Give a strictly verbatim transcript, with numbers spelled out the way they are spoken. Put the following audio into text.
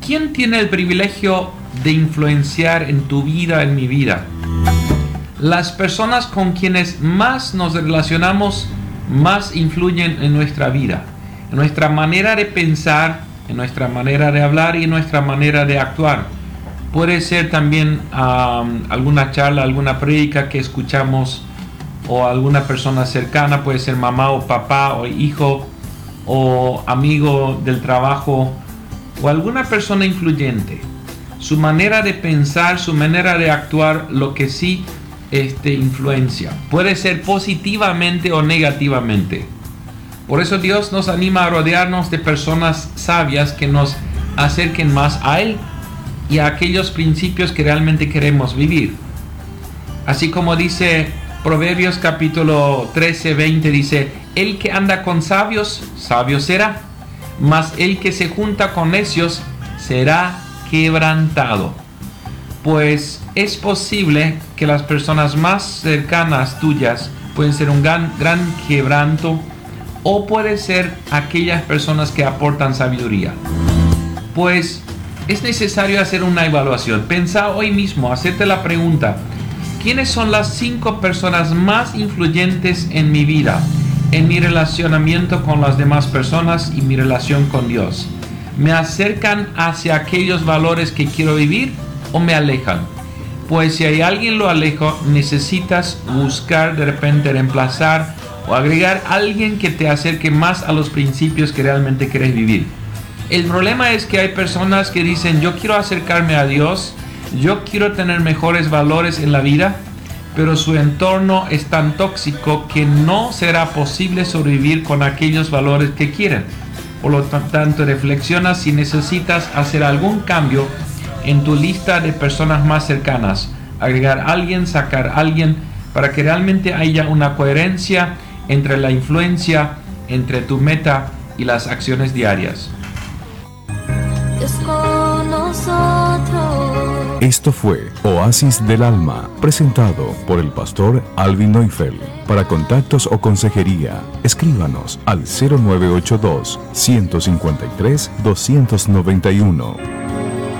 ¿quién tiene el privilegio de influenciar en tu vida, en mi vida? Las personas con quienes más nos relacionamos, más influyen en nuestra vida, en nuestra manera de pensar, en nuestra manera de hablar y en nuestra manera de actuar. Puede ser también um, alguna charla, alguna prédica que escuchamos, o alguna persona cercana, puede ser mamá o papá o hijo o amigo del trabajo o alguna persona influyente. Su manera de pensar, su manera de actuar, lo que sí este, influencia. Puede ser positivamente o negativamente. Por eso Dios nos anima a rodearnos de personas sabias que nos acerquen más a Él y a aquellos principios que realmente queremos vivir. Así como dice Proverbios capítulo trece, veinte, dice: el que anda con sabios, sabio será, mas el que se junta con necios será quebrantado. Pues es posible que las personas más cercanas tuyas pueden ser un gran, gran quebranto, o puede ser aquellas personas que aportan sabiduría. Pues es necesario hacer una evaluación. Pensá hoy mismo, hacerte la pregunta: ¿quiénes son las cinco personas más influyentes en mi vida, en mi relacionamiento con las demás personas y mi relación con Dios? ¿Me acercan hacia aquellos valores que quiero vivir o me alejan? Pues si hay alguien lo aleja, necesitas buscar de repente reemplazar o agregar a alguien que te acerque más a los principios que realmente quieres vivir. El problema es que hay personas que dicen: yo quiero acercarme a Dios, yo quiero tener mejores valores en la vida, pero su entorno es tan tóxico que no será posible sobrevivir con aquellos valores que quieren. Por lo tanto, reflexiona si necesitas hacer algún cambio en tu lista de personas más cercanas, agregar a alguien, sacar a alguien, para que realmente haya una coherencia entre la influencia, entre tu meta y las acciones diarias. Esto fue Oasis del Alma, presentado por el pastor Alvin Neufeld. Para contactos o consejería, escríbanos al cero nueve ocho dos, uno cinco tres, dos nueve uno.